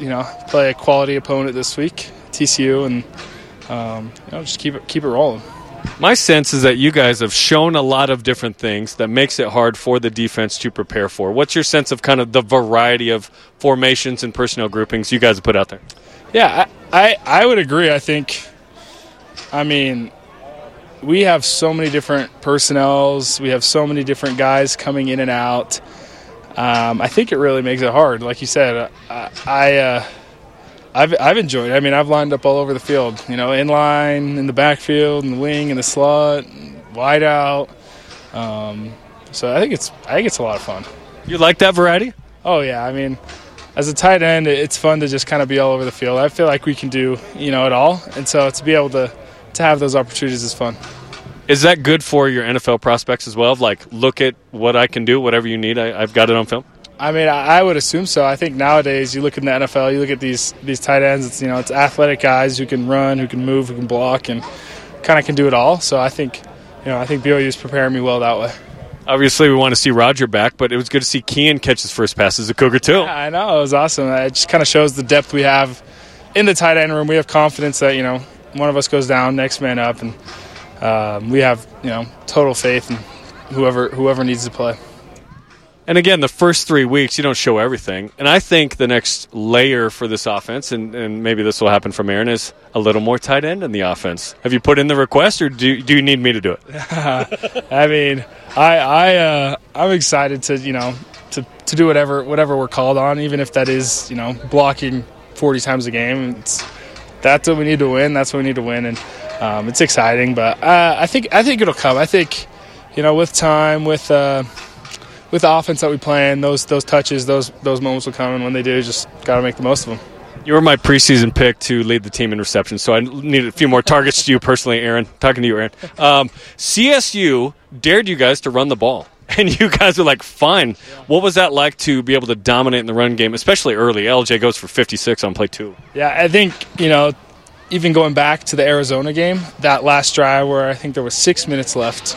play a quality opponent this week, TCU, and just keep it rolling. My sense is that you guys have shown a lot of different things that makes it hard for the defense to prepare for. What's your sense of kind of the variety of formations and personnel groupings you guys have put out there? Yeah, I would agree. We have so many different personnels. We have so many different guys coming in and out. I think it really makes it hard. Like you said, I've enjoyed it. I've lined up all over the field, in line, in the backfield, in the wing, in the slot, wide out. So I think it's a lot of fun. You like that variety? Oh, yeah. As a tight end, it's fun to just kind of be all over the field. I feel like we can do, it all. And so to be able to have those opportunities is fun. Is that good for your NFL prospects as well? Look at what I can do, whatever you need, I've got it on film? I would assume so. I think nowadays you look in the NFL, you look at these tight ends, it's athletic guys who can run, who can move, who can block, and kind of can do it all. So I think BYU is preparing me well that way. Obviously, we want to see Roger back, but it was good to see Kean catch his first pass as a Cougar, too. Yeah, I know. It was awesome. It just kind of shows the depth we have in the tight end room. We have confidence that, one of us goes down, next man up, and we have, total faith in whoever needs to play. And again, the first 3 weeks, you don't show everything. And I think the next layer for this offense, and maybe this will happen from Aaron, is a little more tight end in the offense. Have you put in the request, or do you need me to do it? I'm excited to do whatever we're called on, even if that is, blocking 40 times a game. That's what we need to win. That's what we need to win, and it's exciting. But I think it'll come. I think, with time, with the offense that we play in, those touches, those moments will come, and when they do, just got to make the most of them. You were my preseason pick to lead the team in receptions, so I needed a few more targets to you personally, Aaron. Talking to you, Aaron. CSU dared you guys to run the ball, and you guys were like, fine. What was that like to be able to dominate in the run game, especially early? LJ goes for 56 on play 2. Yeah, I think, even going back to the Arizona game, that last drive where I think there was 6 minutes left,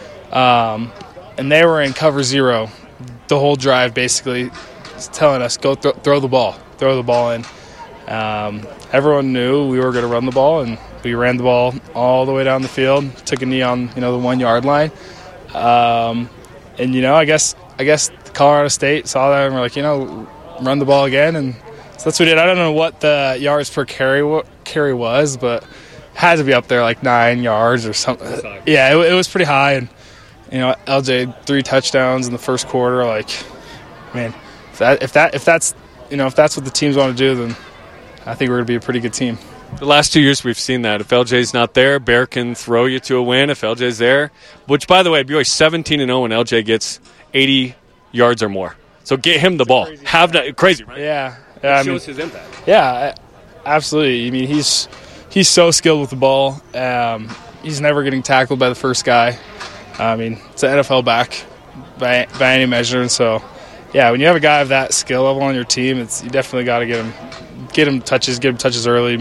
and they were in cover 0 the whole drive, basically telling us, go throw the ball in. Everyone knew we were going to run the ball, and we ran the ball all the way down the field, took a knee on the 1 yard line. And I guess Colorado State saw that and were like, run the ball again, and so that's what we did. I don't know what the yards per carry was, but it had to be up there like 9 yards or something. Yeah, it was pretty high, and LJ 3 touchdowns in the first quarter. Like, man, if that's what the teams want to do, then I think we're going to be a pretty good team. The last 2 years we've seen that. If LJ's not there, Bear can throw you to a win. If LJ's there, which, by the way, BYU 17-0 when LJ gets 80 yards or more. So get him the ball. Have that crazy, right? Yeah. It shows his impact. Yeah, absolutely. He's so skilled with the ball. He's never getting tackled by the first guy. It's an NFL back by any measure, and so yeah, when you have a guy of that skill level on your team, you definitely got to get him touches early.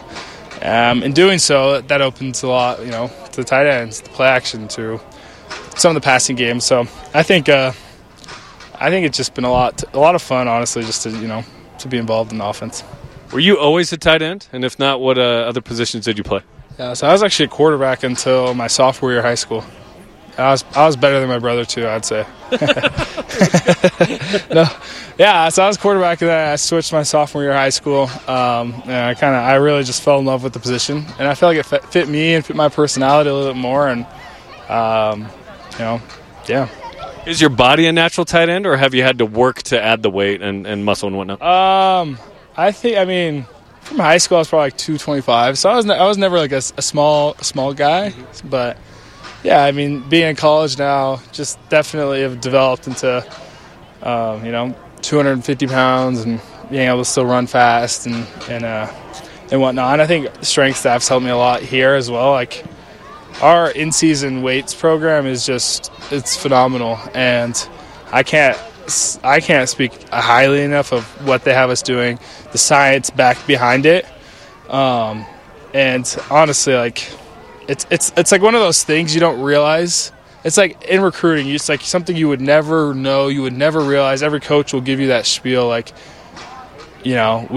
In doing so, that opens a lot, to the tight ends, the play action, to some of the passing games. So I think it's just been a lot of fun, honestly, just to be involved in the offense. Were you always a tight end? And if not, what other positions did you play? Yeah, so I was actually a quarterback until my sophomore year of high school. I was better than my brother too, I'd say. So I was quarterback, and then I switched my sophomore year of high school. And I really just fell in love with the position, and I felt like it fit me and fit my personality a little bit more. And yeah. Is your body a natural tight end, or have you had to work to add the weight and muscle and whatnot? I think from high school I was probably like 225, so I was never like a small guy, but. Yeah, being in college now, just definitely have developed into, 250 pounds and being able to still run fast and whatnot. And I think strength staff's helped me a lot here as well. Like, our in-season weights program is it's phenomenal, and I can't speak highly enough of what they have us doing, the science back behind it, and honestly, like. It's like one of those things you don't realize. It's like in recruiting, it's like something you would never know, you would never realize. Every coach will give you that spiel, like,